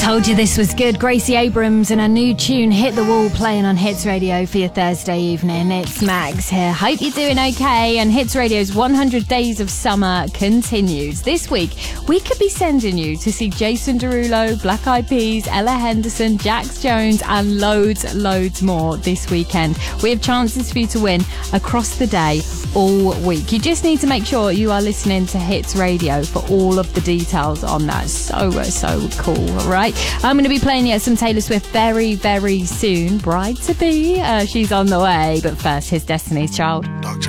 Told you this was good. Gracie Abrams and her new tune Hit the Wall playing on Hits Radio for your Thursday evening. It's Max here. Hope you're doing okay. And Hits Radio's 100 Days of Summer continues. This week, we could be sending you to see Jason Derulo, Black Eyed Peas, Ella Henderson, Jax Jones, and loads more this weekend. We have chances for you to win across the day, all week. You just need to make sure you are listening to Hits Radio for all of the details on that. So cool, right? I'm going to be playing you some Taylor Swift very soon. Bride to be, she's on the way. But first, here's Destiny's Child.